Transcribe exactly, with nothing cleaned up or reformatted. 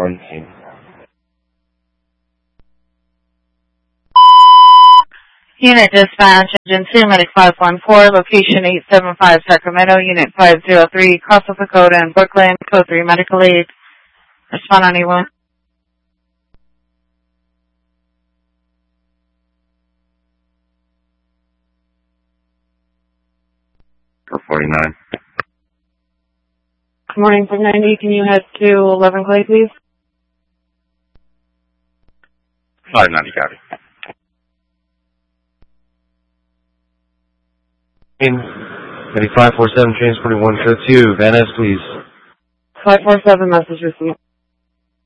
on scene. Unit Dispatch, Engine two, Medic five one four, location eight seven five Sacramento, Unit five zero three, Costa Dakota and Brooklyn, Code three Medical Aid. Respond on anyone. four forty-nine. Good morning, four ninety. Can you head to eleven Clay, please? five ninety, copy. In ninety-five four seven, transporting one code two. Van Ness, please. five four seven, message received.